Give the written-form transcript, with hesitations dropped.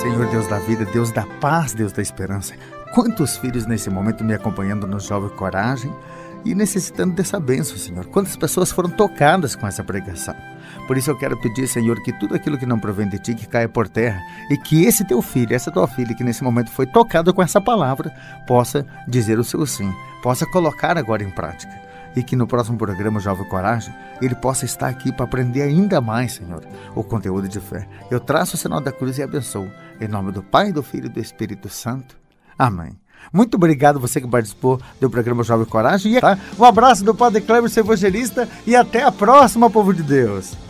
Senhor, Deus da vida, Deus da paz, Deus da esperança. Quantos filhos nesse momento me acompanhando no Jovem Coragem e necessitando dessa bênção, Senhor. Quantas pessoas foram tocadas com essa pregação. Por isso eu quero pedir, Senhor, que tudo aquilo que não provém de Ti, que caia por terra, e que esse Teu filho, essa Tua filha, que nesse momento foi tocado com essa palavra, possa dizer o seu sim, possa colocar agora em prática. E que no próximo programa Jovem Coragem, ele possa estar aqui para aprender ainda mais, Senhor, o conteúdo de fé. Eu traço o sinal da cruz e abençoo. Em nome do Pai, do Filho e do Espírito Santo. Amém. Muito obrigado você que participou do programa Jovem Coragem. Um abraço do Padre Cleber, seu evangelista, e até a próxima, povo de Deus.